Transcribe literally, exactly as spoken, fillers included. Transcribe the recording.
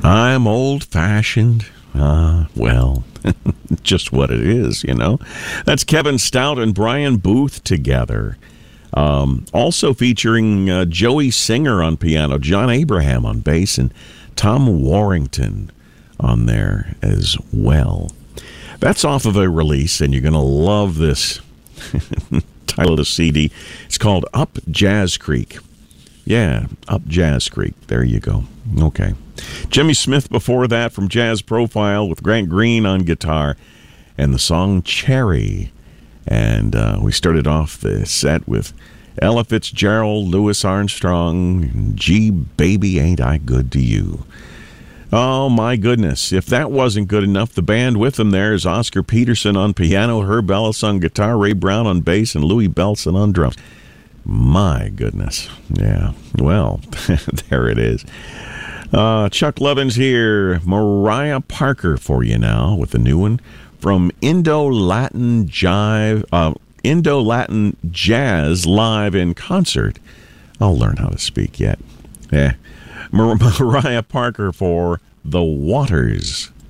I'm old-fashioned. Ah, uh, well, just what it is, you know. That's Kevin Stout and Brian Booth together. Um, also featuring uh, Joey Singer on piano, John Abraham on bass, and Tom Warrington on there as well. That's off of a release, and you're going to love this title of the C D. It's called Up Jazz Creek. Yeah, Up Jazz Creek. There you go. Okay. Jimmy Smith before that from Jazz Profile with Grant Green on guitar and the song Cherry. And uh, we started off the set with Ella Fitzgerald, Louis Armstrong, Gee, Baby, Ain't I Good to You. Oh, my goodness. If that wasn't good enough, the band with them there is Oscar Peterson on piano, Herb Ellis on guitar, Ray Brown on bass, and Louis Belson on drums. My goodness. Yeah. Well, there it is. Uh, Chuck Lovins here. Mariah Parker for you now with the new one from Indo-Latin Jive, uh, Indo-Latin Jazz Live in Concert. I'll learn how to speak yet. Yeah. Mar- Mariah Parker for The Waters.